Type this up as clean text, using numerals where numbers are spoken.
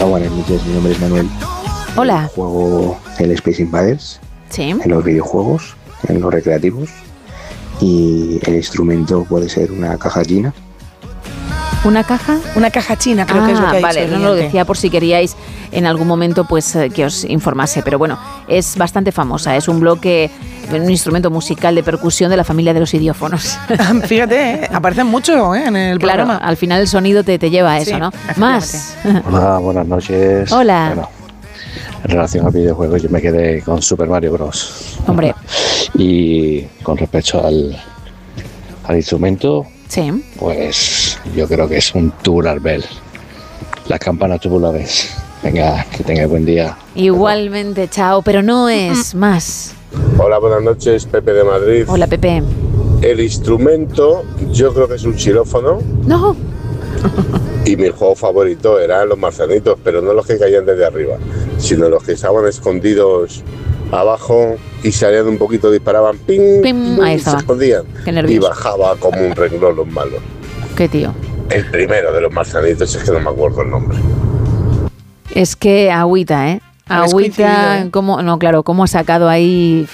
Buenas noches, mi nombre es Manuel. Hola. Juego el Space Invaders. Sí. En los videojuegos, en los recreativos. Y el instrumento puede ser una caja china. ¿Una caja? Una caja china, creo que es lo que ha vale, dicho. no lo decía por si queríais en algún momento pues que os informase, pero bueno, es bastante famosa, es un instrumento musical de percusión de la familia de los idiófonos. Fíjate, aparecen mucho en el programa. Claro, al final el sonido te lleva a eso, ¿no? Más. Hola, buenas noches. Hola. Bueno, en relación al videojuego yo me quedé con Super Mario Bros. Hombre. Y con respecto al instrumento, sí, pues yo creo que es un tubular bell. Las campanas tubulares. Venga, que tenga buen día. Igualmente, chao, pero no es más. Hola, buenas noches, Pepe de Madrid. Hola, Pepe. El instrumento yo creo que es un xilófono. No. Y mi juego favorito eran los marcianitos, pero no los que caían desde arriba, sino los que estaban escondidos abajo y salían un poquito, disparaban, ping, ping, ahí se escondían y bajaba como un renglón los malos. ¿Qué tío? El primero de los marcianitos, es que no me acuerdo el nombre. Es que agüita, ¿eh? Agüita, ¿cómo ha sacado ahí